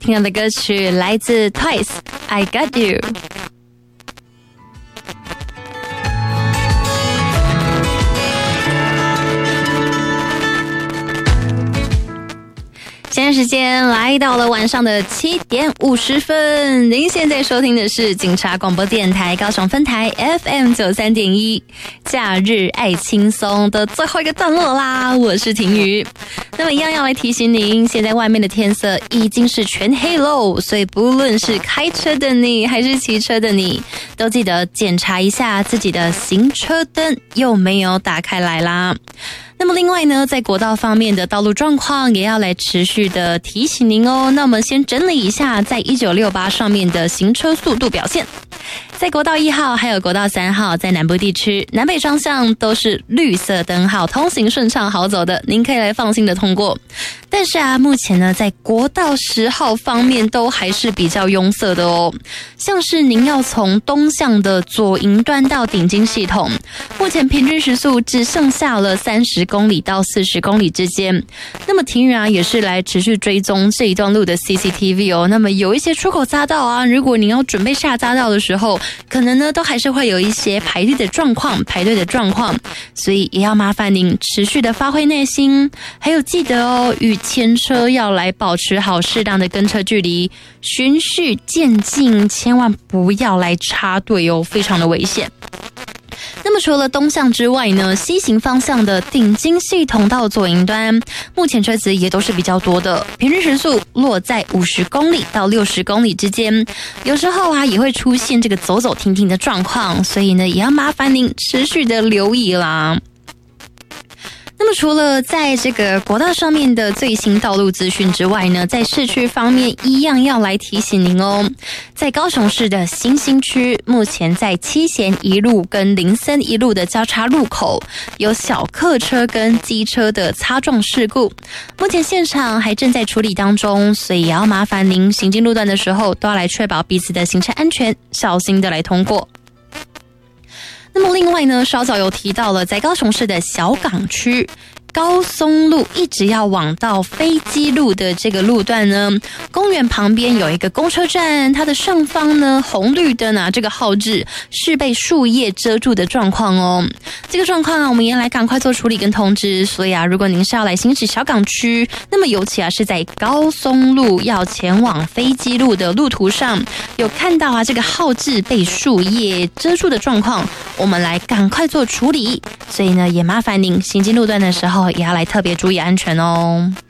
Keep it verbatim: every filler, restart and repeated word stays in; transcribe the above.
听到的歌曲来自 Twice I Got You。现在时间来到了晚上的七点五十分，您现在收听的是警察广播电台高雄分台 F M 九三点一，假日爱轻松的最后一个段落啦，我是婷瑜。那么一样要来提醒您，现在外面的天色已经是全黑喽，所以不论是开车的你还是骑车的你，都记得检查一下自己的行车灯有没有打开来啦。那么另外呢，在国道方面的道路状况也要来持续的提醒您哦。那我们先整理一下在一九六八上面的行车速度表现。在国道一号还有国道三号，在南部地区南北双向都是绿色灯号，通行顺畅好走的，您可以来放心的通过。但是啊，目前呢在国道十号方面都还是比较拥塞的哦。像是您要从东向的左营段到顶金系统，目前平均时速只剩下了三十公里到四十公里之间。那么庭园啊也是来持续追踪这一段路的 C C T V 哦。那么有一些出口匝道啊，如果您要准备下匝道的时候，可能呢都还是会有一些排队的状况排队的状况，所以也要麻烦您持续的发挥耐心，还有记得哦，与前车要来保持好适当的跟车距离，循序渐进，千万不要来插队哦，非常的危险。那么除了东向之外呢，西行方向的顶金系统到左营端，目前车子也都是比较多的，平均时速落在五十公里到六十公里之间，有时候啊也会出现这个走走停停的状况，所以呢也要麻烦您持续的留意啦。那么除了在这个国道上面的最新道路资讯之外呢，在市区方面一样要来提醒您哦。在高雄市的新兴区，目前在七贤一路跟林森一路的交叉路口，有小客车跟机车的擦撞事故，目前现场还正在处理当中，所以也要麻烦您行进路段的时候，都要来确保彼此的行车安全，小心的来通过。那么另外呢，稍早有提到了，在高雄市的小港区高松路一直要往到飞机路的这个路段呢，公园旁边有一个公车站，它的上方呢红绿灯啊，这个号志是被树叶遮住的状况哦。这个状况啊，我们也来赶快做处理跟通知。所以啊，如果您是要来行驶小港区，那么尤其啊是在高松路要前往飞机路的路途上，有看到啊这个号志被树叶遮住的状况，我们来赶快做处理。所以呢，也麻烦您行进路段的时候，也要来特别注意安全哦。